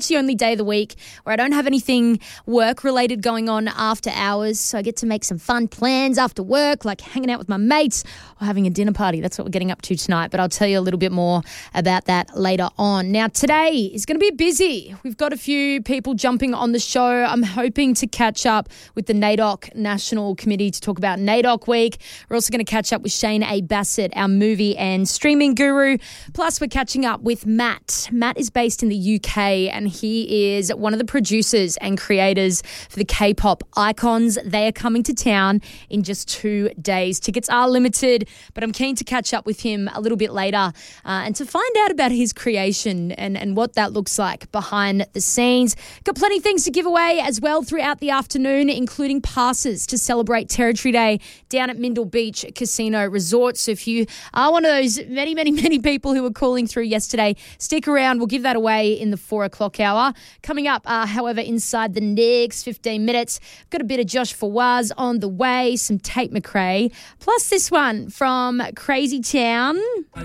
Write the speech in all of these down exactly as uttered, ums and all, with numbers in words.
It's the only day of the week where I don't have anything work-related going on after hours, so I get to make some fun plans after work, like hanging out with my mates or having a dinner party. That's what we're getting up to tonight, but I'll tell you a little bit more about that later on. Now, today is going to be busy. We've got a few people jumping on the show. I'm hoping to catch up with the NAIDOC National Committee to talk about NAIDOC Week. We're also going to catch up with Shane A. Bassett, our movie and streaming guru. Plus, we're catching up with Matt. Matt is based in the U K, and he is one of the producers and creators for the K-pop Icons. They are coming to town in just two days. Tickets are limited, but I'm keen to catch up with him a little bit later uh, and to find out about his creation and, and what that looks like behind the scenes. Got plenty of things to give away as well throughout the afternoon, including passes to celebrate Territory Day down at Mindle Beach Casino Resort. So if you are one of those many, many, many people who were calling through yesterday, stick around. We'll give that away in the four o'clock hour. Coming up, uh, however, inside the next fifteen minutes, got a bit of Josh Fawaz on the way, some Tate McRae, plus this one from Crazy Town. A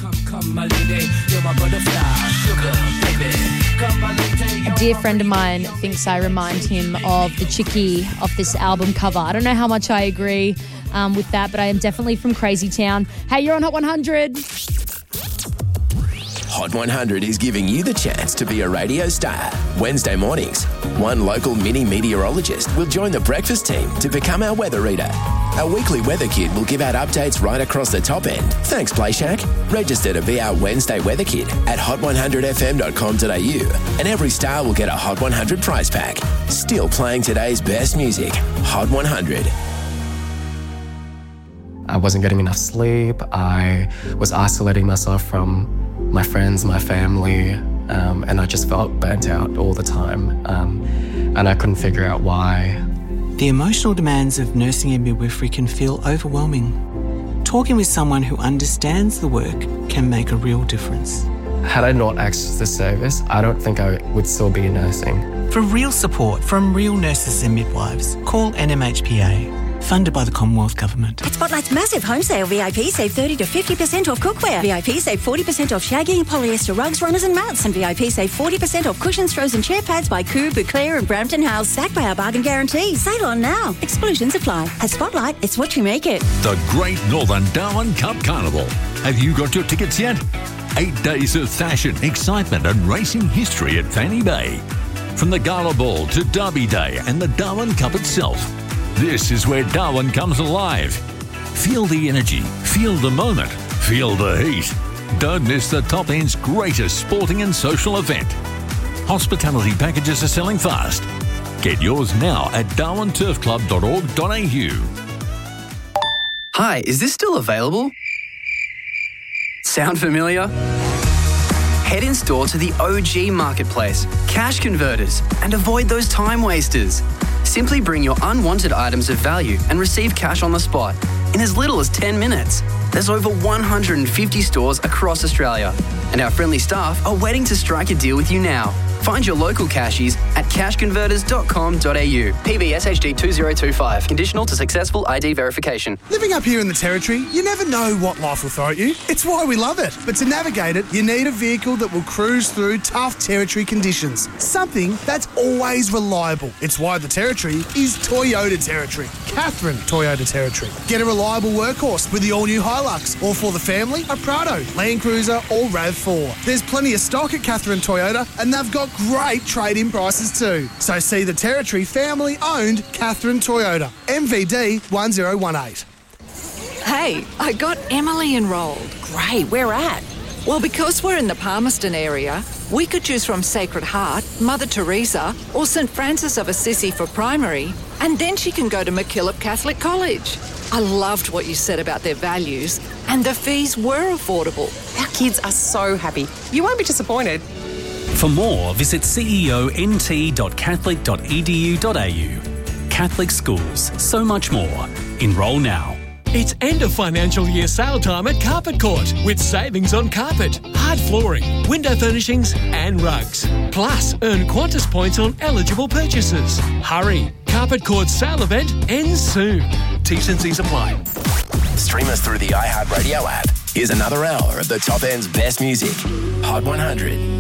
dear friend of mine thinks I remind him of the chickie off this album cover. I don't know how much I agree um, with that, but I am definitely from Crazy Town. Hey, you're on Hot one hundred. Hot one hundred is giving you the chance to be a radio star. Wednesday mornings, one local mini meteorologist will join the breakfast team to become our weather reader. Our weekly weather kid will give out updates right across the top end. Thanks, PlayShack. Register to be our Wednesday weather kid at hot one hundred f m dot com dot a u, and every star will get a Hot one hundred prize pack. Still playing today's best music. Hot one hundred. I wasn't getting enough sleep. I was isolating myself from my friends, my family, um, and I just felt burnt out all the time, um, and I couldn't figure out why. The emotional demands of nursing and midwifery can feel overwhelming. Talking with someone who understands the work can make a real difference. Had I not accessed the service, I don't think I would still be nursing. For real support from real nurses and midwives, call N M H P A. Funded by the Commonwealth Government. At Spotlight's massive home sale, V I P save thirty to fifty percent off cookware. V I P save forty percent off shaggy, polyester rugs, runners and mats. And V I P save forty percent off cushions, throws and chair pads by Coo, Bouclair and Brampton House. Backed by our bargain guarantee. Sale on now. Exclusions apply. At Spotlight, it's what you make it. The Great Northern Darwin Cup Carnival. Have you got your tickets yet? Eight days of fashion, excitement and racing history at Fanny Bay. From the Gala Ball to Derby Day and the Darwin Cup itself. This is where Darwin comes alive. Feel the energy, feel the moment, feel the heat. Don't miss the top end's greatest sporting and social event. Hospitality packages are selling fast. Get yours now at darwin turf club dot org dot a u. Hi, is this still available? Sound familiar? Head in store to the O G Marketplace, Cash Converters, and avoid those time wasters. Simply bring your unwanted items of value and receive cash on the spot in as little as ten minutes. There's over one hundred fifty stores across Australia, and our friendly staff are waiting to strike a deal with you now. Find your local cashies at cash converters dot com dot a u. P B S H D two zero two five. Conditional to successful I D verification. Living up here in the Territory, you never know what life will throw at you. It's why we love it. But to navigate it, you need a vehicle that will cruise through tough Territory conditions. Something that's always reliable. It's why the Territory is Toyota Territory. Catherine Toyota Territory. Get a reliable workhorse with the all-new Hilux, or for the family, a Prado, Land Cruiser or RAV four. There's plenty of stock at Catherine Toyota, and they've got great trade-in prices too. So see the Territory family-owned Catherine Toyota. M V D one zero one eight. Hey, I got Emily enrolled. Great, where at? Well, because we're in the Palmerston area, we could choose from Sacred Heart, Mother Teresa, or St Francis of Assisi for primary, and then she can go to MacKillop Catholic College. I loved what you said about their values, and the fees were affordable. Our kids are so happy. You won't be disappointed. For more, visit c e o n t dot catholic dot e d u dot a u. Catholic schools, so much more. Enrol now. It's end of financial year sale time at Carpet Court with savings on carpet, hard flooring, window furnishings and rugs. Plus, earn Qantas points on eligible purchases. Hurry, Carpet Court's sale event ends soon. T's and C's apply. Stream us through the iHeartRadio app. Here's another hour of the top end's best music. Hot one hundred.